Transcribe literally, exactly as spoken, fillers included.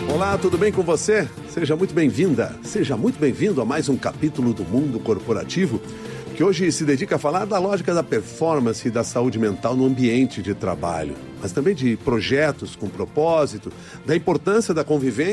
Olá, tudo bem com você? Seja muito bem-vinda, seja muito bem-vindo a mais um capítulo do Mundo Corporativo, que hoje se dedica a falar da lógica da performance e da saúde mental no ambiente de trabalho, mas também de projetos com propósito, da importância da convivência